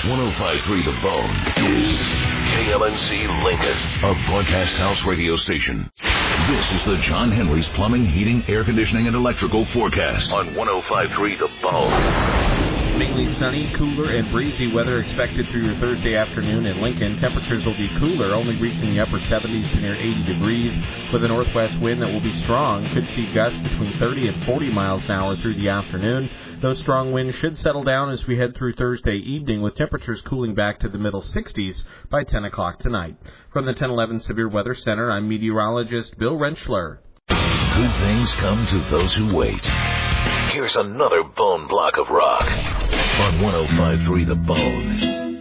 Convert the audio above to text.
105.3 The Bone is KLNC Lincoln, a broadcast house radio station. This is the John Henry's Plumbing, Heating, Air Conditioning, and Electrical forecast on 105.3 The Bone. Mainly sunny, cooler, and breezy weather expected through your Thursday afternoon in Lincoln. Temperatures will be cooler, only reaching the upper 70s to near 80 degrees, with a northwest wind that will be strong. Could see gusts between 30 and 40 miles an hour through the afternoon. Those strong winds should settle down as we head through Thursday evening, with temperatures cooling back to the middle 60s by 10 o'clock tonight. From the 1011 Severe Weather Center, I'm meteorologist Bill Rentschler. Good things come to those who wait. Here's another bone block of rock on 105.3 The Bone.